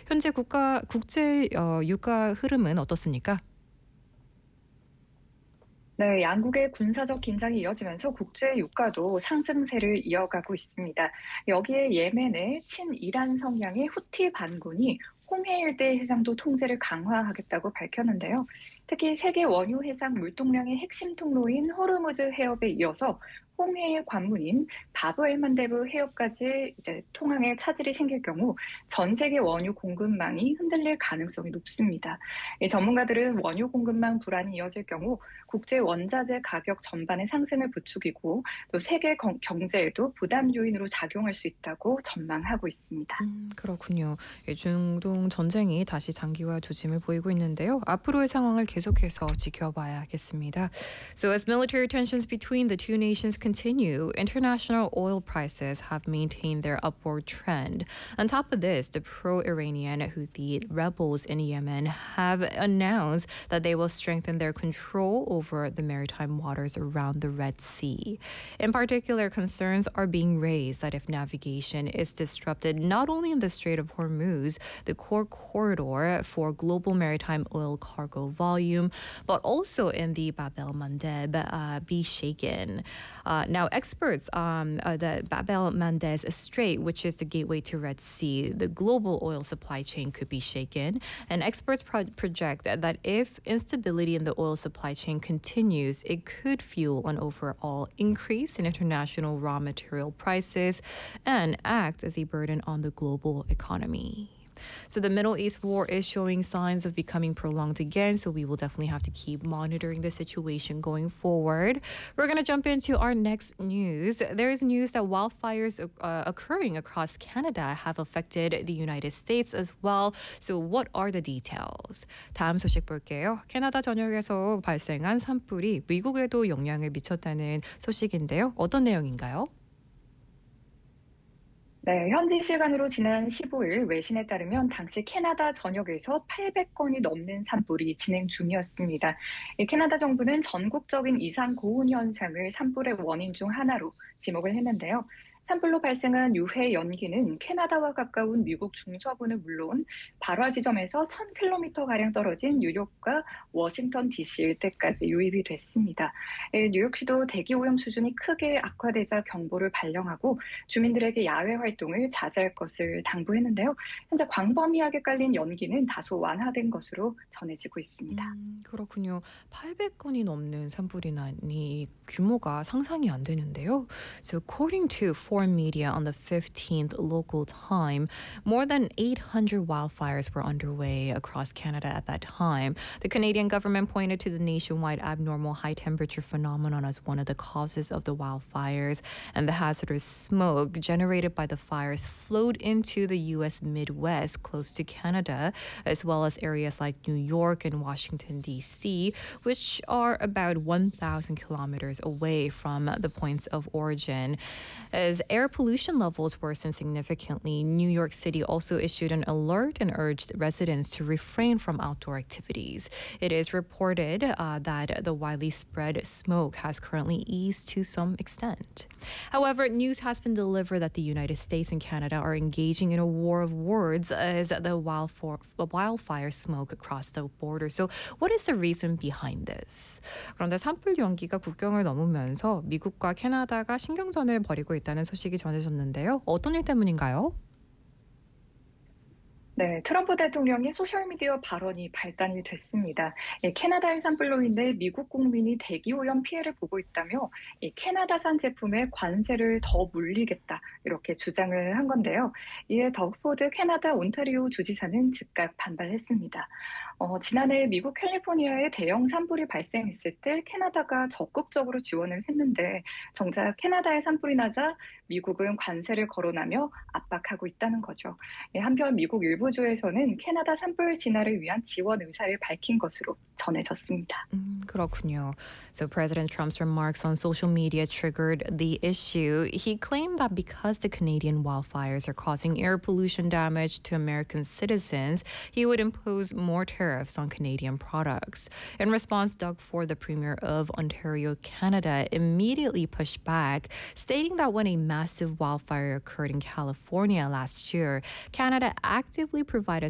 현재 국제 유가 흐름은 어떻습니까? 네, 양국의 군사적 긴장이 이어지면서 국제 유가도 상승세를 이어가고 있습니다. 여기에 예멘의 친이란 성향의 후티 반군이 홍해 일대 해상도 통제를 강화하겠다고 밝혔는데요. 특히 세계 원유 해상 물동량의 핵심 통로인 호르무즈 해협에 이어서 홍해의 관문인 바브엘만데브 해협까지 이제 통항에 차질이 생길 경우 전 세계 원유 공급망이 흔들릴 가능성이 높습니다. 이 전문가들은 원유 공급망 불안이 이어질 경우 국제 원자재 가격 전반의 상승을 부추기고 또 세계 경제에도 부담 요인으로 작용할 수 있다고 전망하고 있습니다. 그렇군요. 예, 중동 전쟁이 다시 장기화 조짐을 보이고 있는데요. 앞으로의 상황을 계속해서 지켜봐야겠습니다. So as military tensions between the two nations continue, international oil prices have maintained their upward trend. On top of this, the pro-Iranian Houthi rebels in Yemen have announced that they will strengthen their control over the maritime waters around the Red Sea. In particular, concerns are being raised that if navigation is disrupted not only in the Strait of Hormuz, the core corridor for global maritime oil cargo volume, but also in the Bab el-Mandeb be shaken. Now, experts, the Bab el-Mandeb Strait, which is the gateway to Red Sea, the global oil supply chain could be shaken. And experts project that if instability in the oil supply chain continues, it could fuel an overall increase in international raw material prices and act as a burden on the global economy. So the Middle East war is showing signs of becoming prolonged again, so we will definitely have to keep monitoring the situation going forward. We're going to jump into our next news. There is news that wildfires occurring across Canada have affected the United States as well. So what are the details? 다음 소식 볼게요. 캐나다 전역에서 발생한 산불이 미국에도 영향을 미쳤다는 소식인데요. 어떤 내용인가요? 네, 현지 시간으로 지난 15일 외신에 따르면 당시 캐나다 전역에서 800건이 넘는 산불이 진행 중이었습니다. 캐나다 정부는 전국적인 이상 고온 현상을 산불의 원인 중 하나로 지목을 했는데요. 산불로 발생한 유해 연기는 캐나다와 가까운 미국 중서부는 물론 발화 지점에서 1000km가량 떨어진 뉴욕과 워싱턴 DC 일대까지 유입이 됐습니다. 뉴욕시도 대기 오염 수준이 크게 악화되자 경보를 발령하고 주민들에게 야외 활동을 자제할 것을 당부했는데요. 현재 광범위하게 깔린 연기는 다소 완화된 것으로 전해지고 있습니다. 그렇군요. 800건이 넘는 산불이 나니 규모가 상상이 안 되는데요. So according to foreign media on the 15th local time, more than 800 wildfires were underway across Canada at that time. The Canadian government pointed to the nationwide abnormal high temperature phenomenon as one of the causes of the wildfires, and the hazardous smoke generated by the fires flowed into the U.S. Midwest close to Canada, as well as areas like New York and Washington, D.C., which are about 1,000 kilometers away from the points of origin. As air pollution levels worsened significantly, New York City also issued an alert and urged residents to refrain from outdoor activities. It is reported that the widely spread smoke has currently eased to some extent. However, news has been delivered that the United States and Canada are engaging in a war of words as the wildfire smoke across the border. So what is the reason behind this? 그런데 산불 연기가 국경을 넘으면서 미국과 캐나다가 신경전을 벌이고 있다는 소식이 전해졌는데요. 어떤 일 때문인가요? 네, 트럼프 대통령의 소셜미디어 발언이 발단이 됐습니다. 캐나다의 산불로 인해 미국 국민이 대기오염 피해를 보고 있다며 캐나다산 제품에 관세를 더 물리겠다 이렇게 주장을 한 건데요. 이에 더그포드 캐나다 온타리오 주지사는 즉각 반발했습니다. 지난해 미국 캘리포니아에 대형 산불이 발생했을 때 캐나다가 적극적으로 지원을 했는데 정작 캐나다에 산불이 나자 미국은 관세를 거론하며 압박하고 있다는 거죠. 한편 미국 일부 주에서는 캐나다 산불 진화를 위한 지원 의사를 밝힌 것으로 전해졌습니다. 그렇군요. So President Trump's remarks on social media triggered the issue. He claimed that because the Canadian wildfires are causing air pollution damage to American citizens, he would impose more tariffs on Canadian products. In response, Doug Ford, the Premier of Ontario, Canada, immediately pushed back, stating that when a massive wildfire occurred in California last year, Canada actively provided